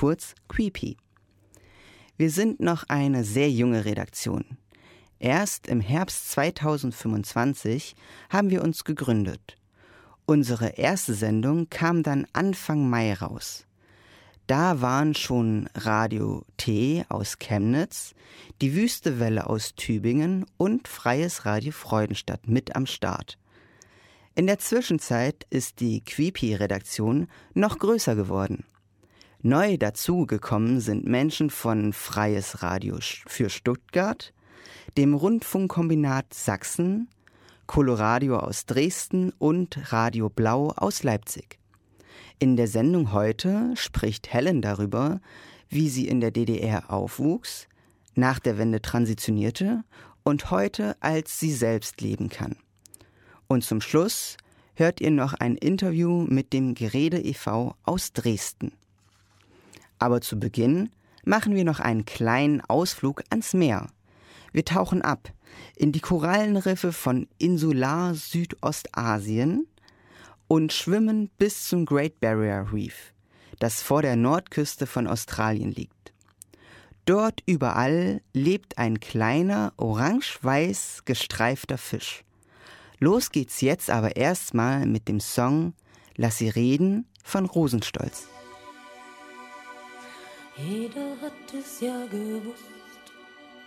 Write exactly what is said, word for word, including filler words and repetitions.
kurz Quipi. Wir sind noch eine sehr junge Redaktion. Erst im Herbst zweitausendfünfundzwanzig haben wir uns gegründet. Unsere erste Sendung kam dann Anfang Mai raus. Da waren schon Radio T aus Chemnitz, die Wüste Welle aus Tübingen und Freies Radio Freudenstadt mit am Start. In der Zwischenzeit ist die Quipi-Redaktion noch größer geworden. Neu dazugekommen sind Menschen von Freies Radio für Stuttgart, dem Rundfunkkombinat Sachsen, Coloradio aus Dresden und Radio Blau aus Leipzig. In der Sendung heute spricht Helen darüber, wie sie in der D D R aufwuchs, nach der Wende transitionierte und heute als sie selbst leben kann. Und zum Schluss hört ihr noch ein Interview mit dem Gerede e V aus Dresden. Aber zu Beginn machen wir noch einen kleinen Ausflug ans Meer. Wir tauchen ab in die Korallenriffe von Insular Südostasien und schwimmen bis zum Great Barrier Reef, das vor der Nordküste von Australien liegt. Dort überall lebt ein kleiner, orange-weiß gestreifter Fisch. Los geht's jetzt aber erstmal mit dem Song Lass sie reden von Rosenstolz. Jeder hat es ja gewusst,